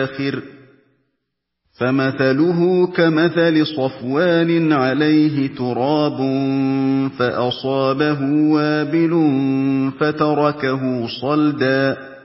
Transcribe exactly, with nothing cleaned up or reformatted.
الْآخِرِ فَمَثَلُهُ كَمَثَلِ صَفْوَانٍ عَلَيْهِ تُرَابٌ فَأَصَابَهُ وَابِلٌ فَتَرَكَهُ صَلْدًا